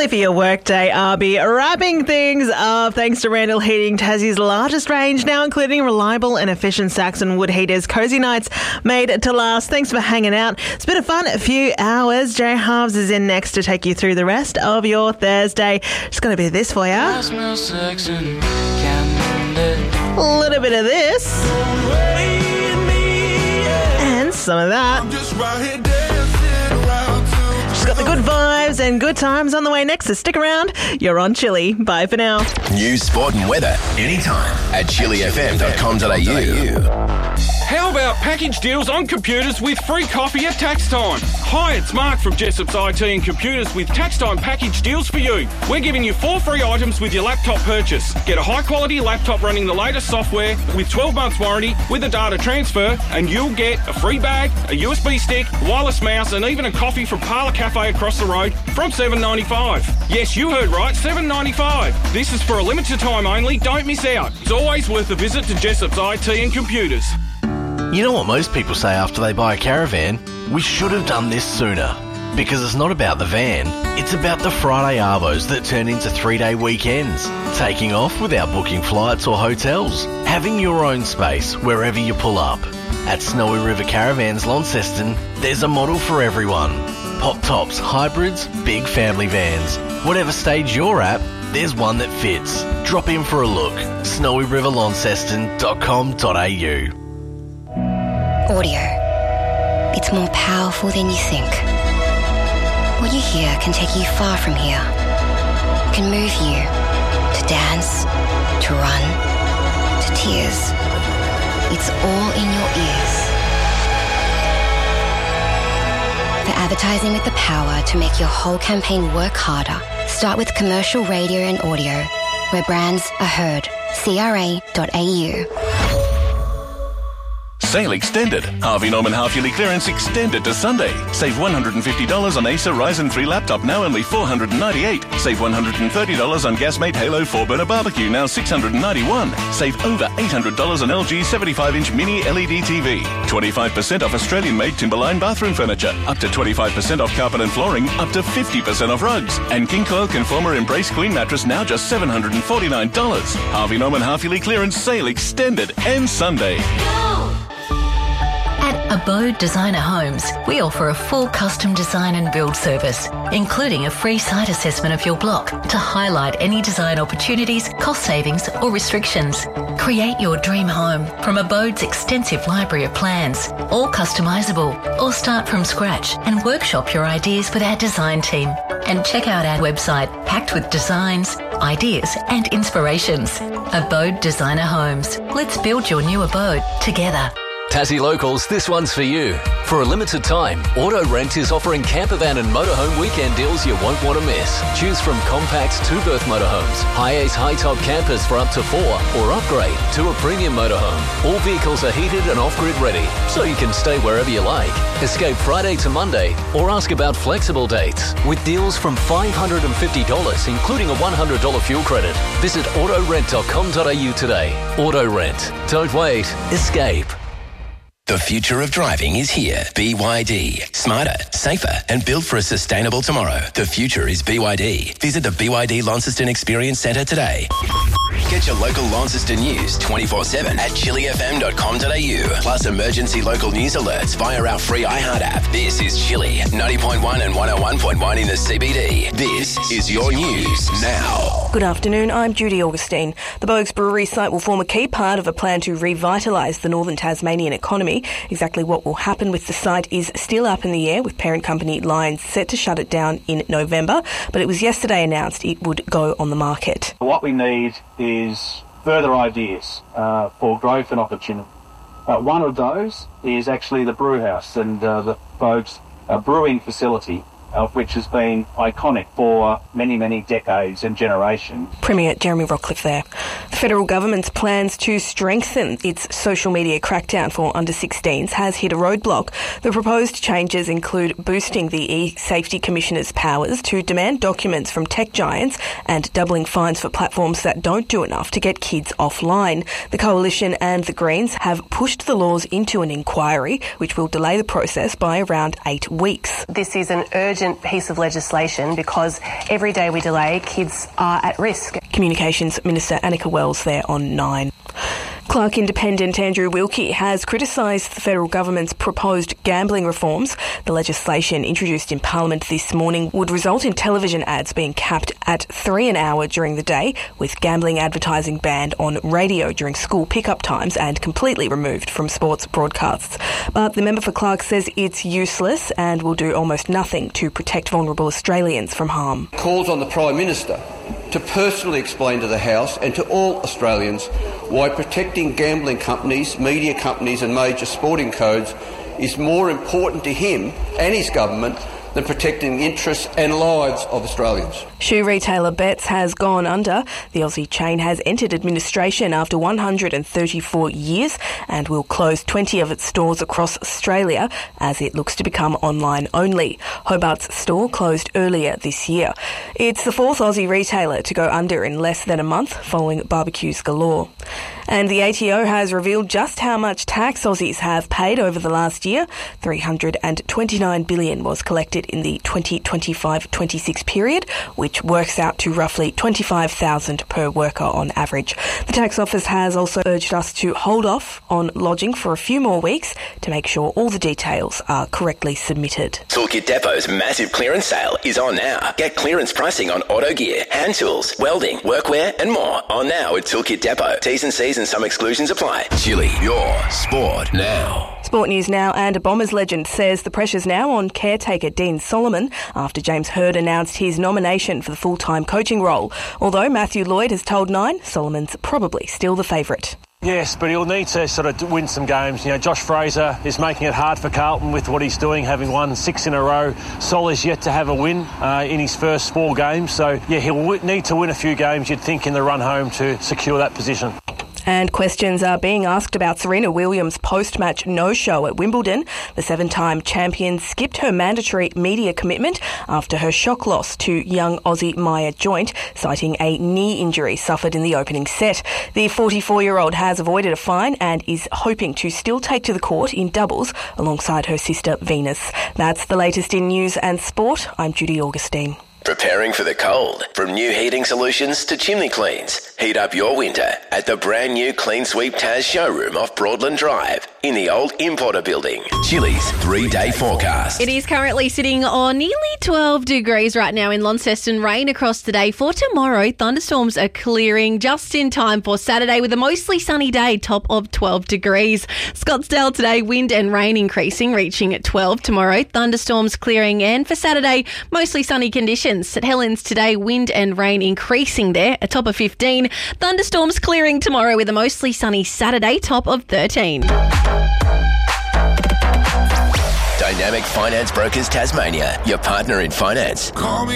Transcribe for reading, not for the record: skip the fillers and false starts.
Early for your workday, RB. Wrapping things up thanks to Randall Heating, Tassie's largest range, now including reliable and efficient Saxon wood heaters. Cozy nights made to last. Thanks for hanging out. It's been a fun few hours. Jay Halves is in next to take you through the rest of your Thursday. Just going to be this for you. A little bit of this. And some of that. She's got the good vibes and good times on the way next, so stick around. You're on Chilli. Bye for now. News, sport and weather anytime at chillifm.com.au. How about package deals on computers with free coffee at tax time? Hi, it's Mark from Jessop's IT and Computers with tax time package deals for you. We're giving you 4 free items with your laptop purchase. Get a high-quality laptop running the latest software with 12 months warranty with a data transfer, and you'll get a free bag, a USB stick, wireless mouse, and even a coffee from Parlour Cafe across the road from $7.95. Yes, you heard right, $7.95. This is for a limited time only. Don't miss out. It's always worth a visit to Jessop's IT and Computers. You know what most people say after they buy a caravan? We should have done this sooner. Because it's not about the van, it's about the Friday Arvos that turn into 3-day weekends. Taking off without booking flights or hotels. Having your own space wherever you pull up. At Snowy River Caravans Launceston, there's a model for everyone. Pop tops, hybrids, big family vans. Whatever stage you're at, there's one that fits. Drop in for a look. snowyriverlaunceston.com.au. Audio. It's more powerful than you think. What you hear can take you far from here. It can move you to dance, to run, to tears. It's all in your ears. For advertising with the power to make your whole campaign work harder, start with commercial radio and audio, where brands are heard. CRA.au. Sale extended. Harvey Norman half-yearly clearance extended to Sunday. Save $150 on Acer Ryzen 3 laptop, now only $498. Save $130 on Gasmate Halo 4-burner barbecue, now $691. Save over $800 on LG 75-inch mini LED TV. 25% off Australian-made Timberline bathroom furniture. Up to 25% off carpet and flooring. Up to 50% off rugs. And King Coil Conformer Embrace Queen mattress, now just $749. Harvey Norman half-yearly clearance sale extended and Sunday. At Abode Designer Homes, we offer a full custom design and build service, including a free site assessment of your block to highlight any design opportunities, cost savings or restrictions. Create your dream home from Abode's extensive library of plans, all customisable, or start from scratch and workshop your ideas with our design team. And check out our website packed with designs, ideas and inspirations. Abode Designer Homes. Let's build your new abode together. Tassie Locals, this one's for you. For a limited time, Auto Rent is offering campervan and motorhome weekend deals you won't want to miss. Choose from compact 2-berth motorhomes, high-ace high-top campers for up to 4, or upgrade to a premium motorhome. All vehicles are heated and off-grid ready, so you can stay wherever you like. Escape Friday to Monday, or ask about flexible dates. With deals from $550, including a $100 fuel credit. Visit autorent.com.au today. Auto Rent. Don't wait. Escape. The future of driving is here. BYD. Smarter, safer, and built for a sustainable tomorrow. The future is BYD. Visit the BYD Launceston Experience Centre today. Get your local Launceston news 24/7 at chillifm.com.au. Plus emergency local news alerts via our free iHeart app. This is Chilli, 90.1 and 101.1 in the CBD. This is your news now. Good afternoon, I'm Judy Augustine. The Bogues Brewery site will form a key part of a plan to revitalise the northern Tasmanian economy. Exactly what will happen with the site is still up in the air, with parent company Lions set to shut it down in November, but it was yesterday announced it would go on the market. What we need is further ideas for growth and opportunity. One of those is actually the brew house and the Bogues brewing facility, which has been iconic for many, many decades and generations. Premier Jeremy Rockcliffe there. The federal government's plans to strengthen its social media crackdown for under-16s has hit a roadblock. The proposed changes include boosting the e-Safety Commissioner's powers to demand documents from tech giants and doubling fines for platforms that don't do enough to get kids offline. The Coalition and the Greens have pushed the laws into an inquiry, which will delay the process by around 8 weeks. This is an urgent urgent piece of legislation because every day we delay, kids are at risk. Communications Minister Annika Wells there on 9. Clark Independent Andrew Wilkie has criticised the federal government's proposed gambling reforms. The legislation introduced in Parliament this morning would result in television ads being capped at 3 an hour during the day, with gambling advertising banned on radio during school pickup times and completely removed from sports broadcasts. But the member for Clark says it's useless and will do almost nothing to protect vulnerable Australians from harm. Calls on the Prime Minister to personally explain to the House and to all Australians why protecting gambling companies, media companies and major sporting codes is more important to him and his government than protecting the interests and lives of Australians. Shoe retailer Betts has gone under. The Aussie chain has entered administration after 134 years and will close 20 of its stores across Australia as it looks to become online only. Hobart's store closed earlier this year. It's the fourth Aussie retailer to go under in less than a month, following barbecues galore. And the ATO has revealed just how much tax Aussies have paid over the last year. $329 billion was collected in the 2025-26 period, which works out to roughly $25,000 per worker on average. The tax office has also urged us to hold off on lodging for a few more weeks to make sure all the details are correctly submitted. Toolkit Depot's massive clearance sale is on now. Get clearance pricing on auto gear, hand tools, welding, workwear and more on now at Toolkit Depot. T's and C's and some exclusions apply. Chili, your sport now. Sport news now, and a Bombers legend says the pressure's now on caretaker Dean Solomon after James Hird announced his nomination for the full-time coaching role. Although Matthew Lloyd has told Nine, Solomon's probably still the favourite. Yes, but he'll need to sort of win some games. You know, Josh Fraser is making it hard for Carlton with what he's doing, having won 6 in a row. Sol is yet to have a win in his first 4 games. So, yeah, he'll need to win a few games, you'd think, in the run home to secure that position. And questions are being asked about Serena Williams' post-match no-show at Wimbledon. The 7-time champion skipped her mandatory media commitment after her shock loss to young Aussie Maya Joint, citing a knee injury suffered in the opening set. The 44-year-old has avoided a fine and is hoping to still take to the court in doubles alongside her sister Venus. That's the latest in news and sport. I'm Judy Augustine. Preparing for the cold. From new heating solutions to chimney cleans. Heat up your winter at the brand new Clean Sweep Taz showroom off Broadland Drive in the old Importer building. Chili's 3-day forecast. It is currently sitting on nearly 12 degrees right now in Launceston. Rain across the day. For tomorrow, thunderstorms are clearing just in time for Saturday with a mostly sunny day, top of 12 degrees. Scottsdale today, wind and rain increasing, reaching at 12 tomorrow. Thunderstorms clearing, and for Saturday, mostly sunny conditions. St Helens today, wind and rain increasing there, a top of 15. Thunderstorms clearing tomorrow with a mostly sunny Saturday, top of 13. Dynamic Finance Brokers Tasmania, your partner in finance.